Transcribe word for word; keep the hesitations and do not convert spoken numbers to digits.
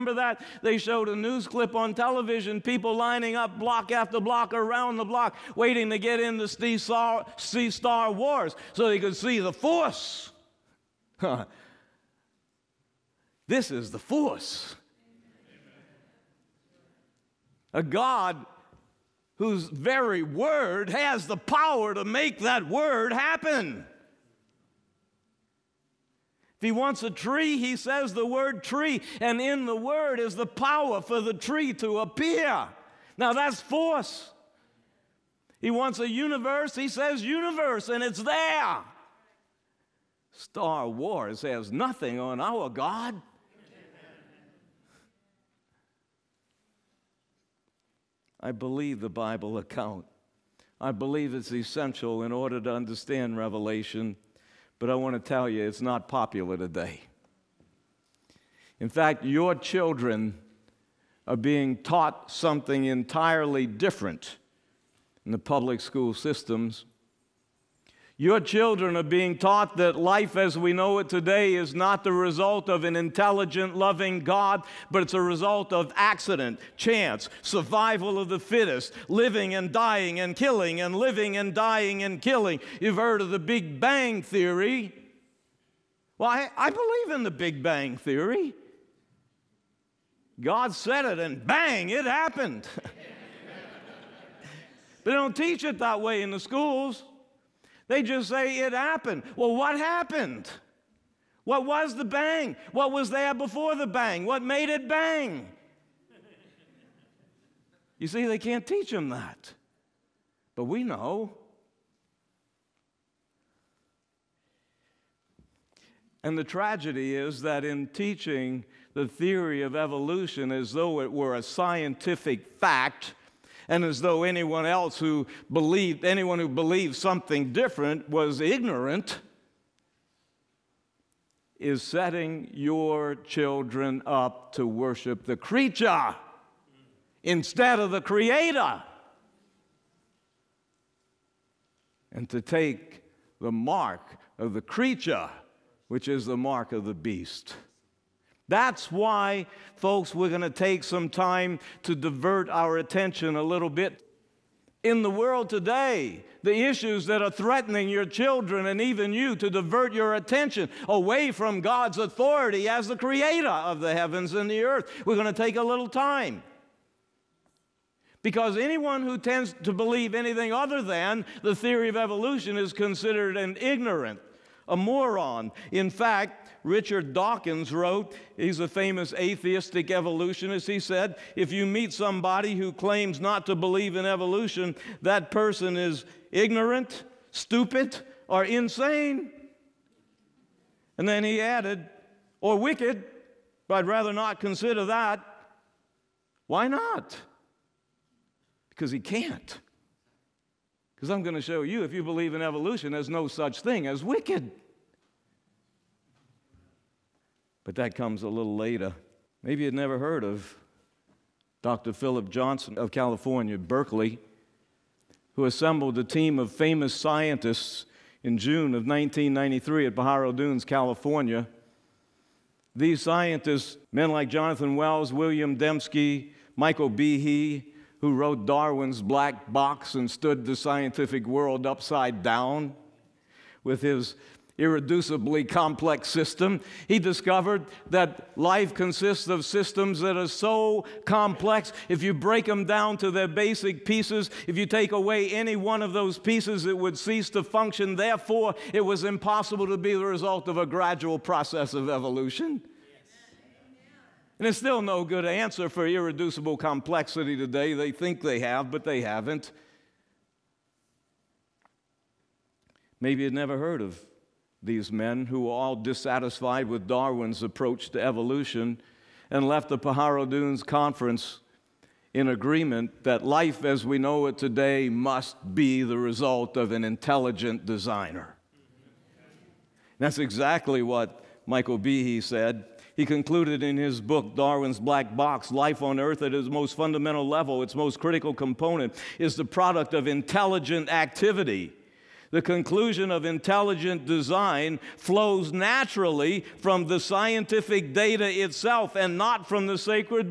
Remember that? They showed a news clip on television, people lining up block after block around the block, waiting to get in to see Star, see Star Wars so they could see the Force. This is the Force. A God whose very word has the power to make that word happen. If he wants a tree, he says the word tree, and in the word is the power for the tree to appear. Now that's force. He wants a universe, he says universe, and it's there. Star Wars has nothing on our God. I believe the Bible account. I believe it's essential in order to understand Revelation. But I want to tell you, it's not popular today. In fact, your children are being taught something entirely different in the public school systems. Your children are being taught that life as we know it today is not the result of an intelligent, loving God, but it's a result of accident, chance, survival of the fittest, living and dying and killing and living and dying and killing. You've heard of the Big Bang Theory. Well, I, I believe in the Big Bang Theory. God said it and bang, it happened. But they don't teach it that way in the schools. They just say it happened. Well, what happened? What was the bang? What was there before the bang? What made it bang? You see, they can't teach them that. But we know. And the tragedy is that in teaching the theory of evolution as though it were a scientific fact, and as though anyone else who believed, anyone who believed something different was ignorant, is setting your children up to worship the creature instead of the Creator, and to take the mark of the creature, which is the mark of the beast. That's why, folks, we're going to take some time to divert our attention a little bit. In the world today, the issues that are threatening your children and even you to divert your attention away from God's authority as the creator of the heavens and the earth, we're going to take a little time. Because anyone who tends to believe anything other than the theory of evolution is considered an ignorant, a moron. In fact, Richard Dawkins wrote, he's a famous atheistic evolutionist, he said, if you meet somebody who claims not to believe in evolution, that person is ignorant, stupid, or insane. And then he added, or wicked, but I'd rather not consider that. Why not? Because he can't. Because I'm going to show you, if you believe in evolution, there's no such thing as wicked. But that comes a little later. Maybe you'd never heard of Doctor Philip Johnson of California, Berkeley, who assembled a team of famous scientists in June of nineteen ninety-three at Pajaro Dunes, California. These scientists, men like Jonathan Wells, William Dembski, Michael Behe, who wrote Darwin's Black Box and stood the scientific world upside down with his irreducibly complex system. He discovered that life consists of systems that are so complex, if you break them down to their basic pieces, if you take away any one of those pieces, it would cease to function. Therefore, it was impossible to be the result of a gradual process of evolution. And it's still no good answer for irreducible complexity today. They think they have, but they haven't. Maybe you'd never heard of these men who were all dissatisfied with Darwin's approach to evolution and left the Pajaro Dunes conference in agreement that life as we know it today must be the result of an intelligent designer. That's exactly what Michael Behe said. He concluded in his book, Darwin's Black Box, life on Earth at its most fundamental level, its most critical component, is the product of intelligent activity. The conclusion of intelligent design flows naturally from the scientific data itself and not from the sacred